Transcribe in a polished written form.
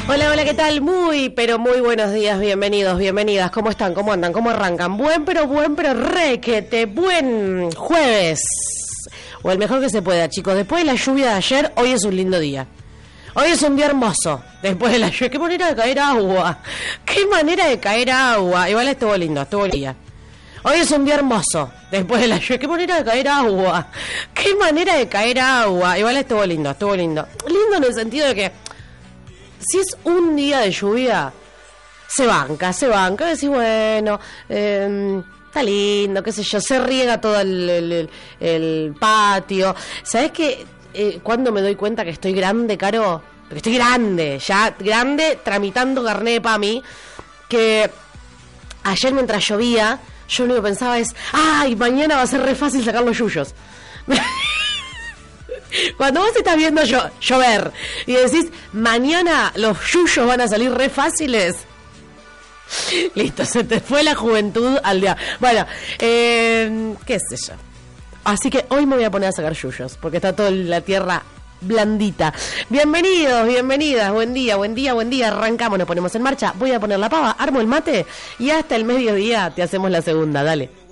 Hola, hola, ¿qué tal? Muy, pero muy buenos días, bienvenidos, bienvenidas. ¿Cómo están? ¿Cómo andan? ¿Cómo arrancan? Buen, pero requete, buen jueves. O el mejor que se pueda, chicos. Después de la lluvia de ayer, hoy es un lindo día. Hoy es un día hermoso. Después de la lluvia. ¡Qué manera de caer agua! ¡Qué manera de caer agua! Igual estuvo lindo, estuvo lindo. Hoy es un día hermoso. Después de la lluvia. ¡Qué manera de caer agua! ¡Qué manera de caer agua! Igual estuvo lindo, estuvo lindo. Lindo en el sentido de que si es un día de lluvia, se banca. Decís, bueno, está lindo, qué sé yo, se riega todo el patio. ¿Sabés qué? Cuando me doy cuenta que estoy grande, Caro, porque estoy grande, ya grande, tramitando carné de PAMI, que ayer mientras llovía, yo lo único que pensaba es, ¡ay, mañana va a ser re fácil sacar los yuyos! Cuando vos estás viendo llover y decís, mañana los yuyos van a salir re fáciles, listo, se te fue la juventud al día. Bueno, qué sé yo. Así que hoy me voy a poner a sacar yuyos, porque está toda la tierra blandita. Bienvenidos, bienvenidas, buen día. Arrancamos, nos ponemos en marcha. Voy a poner la pava, armo el mate y hasta el mediodía te hacemos la segunda, dale.